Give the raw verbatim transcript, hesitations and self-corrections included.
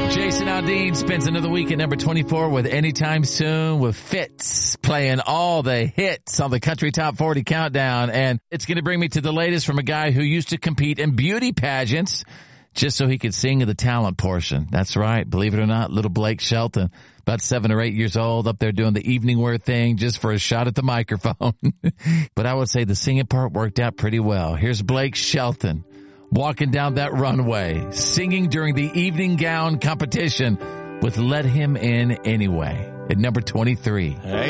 Jason Aldean spends another week at number twenty-four with Anytime Soon with Fitz playing all the hits on the Country Top forty Countdown. And it's going to bring me to the latest from a guy who used to compete in beauty pageants just so he could sing in the talent portion. That's right. Believe it or not, little Blake Shelton, about seven or eight years old, up there doing the evening wear thing just for a shot at the microphone. But I would say the singing part worked out pretty well. Here's Blake Shelton walking down that runway, singing during the evening gown competition with Let Him In Anyway at number twenty-three. Hey.